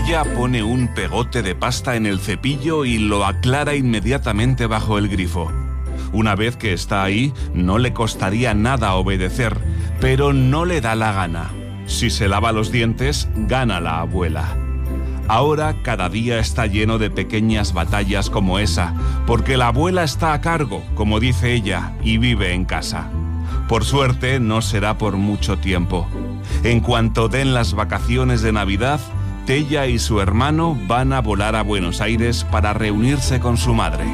Ella pone un pegote de pasta en el cepillo y lo aclara inmediatamente bajo el grifo. Una vez que está ahí, no le costaría nada obedecer, pero no le da la gana. Si se lava los dientes, gana la abuela. Ahora cada día está lleno de pequeñas batallas como esa, porque la abuela está a cargo, como dice ella, y vive en casa. Por suerte, no será por mucho tiempo. En cuanto den las vacaciones de Navidad, Tella y su hermano van a volar a Buenos Aires para reunirse con su madre.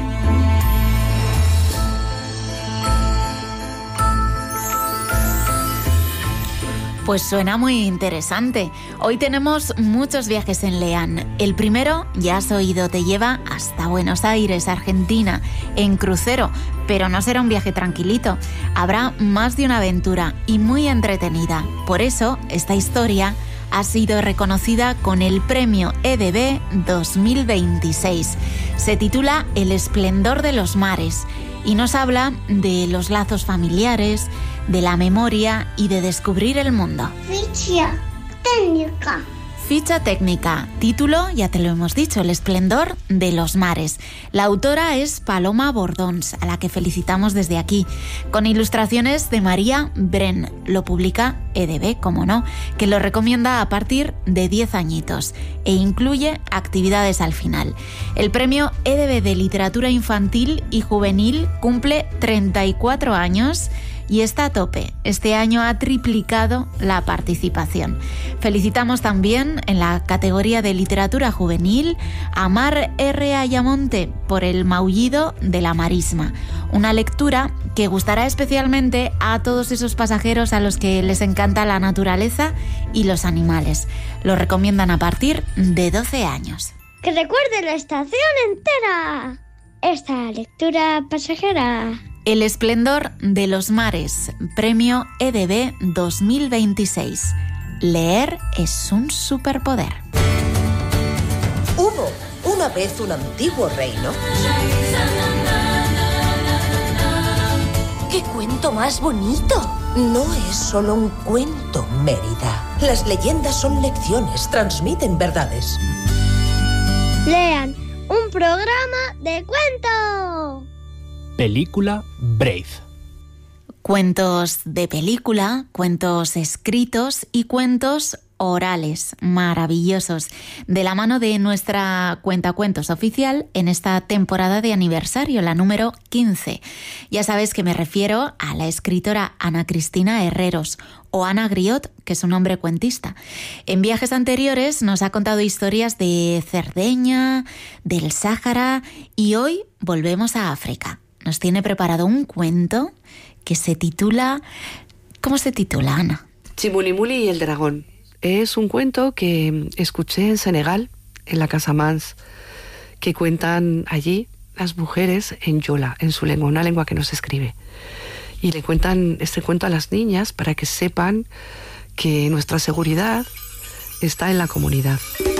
Pues suena muy interesante. Hoy tenemos muchos viajes en Lean. El primero, ya has oído, te lleva hasta Buenos Aires, Argentina, en crucero. Pero no será un viaje tranquilito. Habrá más de una aventura y muy entretenida. Por eso, esta historia ha sido reconocida con el premio EDB 2026. Se titula El esplendor de los mares y nos habla de los lazos familiares, de la memoria y de descubrir el mundo. Ficha técnica. Ficha técnica. Título, ya te lo hemos dicho, El esplendor de los mares. La autora es Paloma Bordons, a la que felicitamos desde aquí, con ilustraciones de María Bren. Lo publica EDB, como no, que lo recomienda a partir de 10 añitos e incluye actividades al final. El premio EDB de Literatura Infantil y Juvenil cumple 34 años y está a tope. Este año ha triplicado la participación. Felicitamos también en la categoría de literatura juvenil a Mar R. Ayamonte por El maullido de la marisma, una lectura que gustará especialmente a todos esos pasajeros a los que les encanta la naturaleza y los animales. Lo recomiendan a partir de 12 años. Que recuerde la estación entera. Esta lectura pasajera. El esplendor de los mares, premio EDB 2026. Leer es un superpoder. Hubo una vez un antiguo reino. ¡Qué cuento más bonito! No es solo un cuento, Mérida. Las leyendas son lecciones, transmiten verdades. Lean, un programa de cuento. Película Brave. Cuentos de película, cuentos escritos y cuentos orales maravillosos, de la mano de nuestra cuentacuentos oficial en esta temporada de aniversario, la número 15. Ya sabes que me refiero a la escritora Ana Cristina Herreros, o Ana Griot, que es un nombre cuentista. En viajes anteriores nos ha contado historias de Cerdeña, del Sáhara, y hoy volvemos a África. Nos tiene preparado un cuento que se titula... ¿Cómo se titula, Ana? Chimulimuli y el dragón. Es un cuento que escuché en Senegal, en la Casa Mans, que cuentan allí las mujeres en Yola, en su lengua, una lengua que no se escribe. Y le cuentan este cuento a las niñas para que sepan que nuestra seguridad está en la comunidad.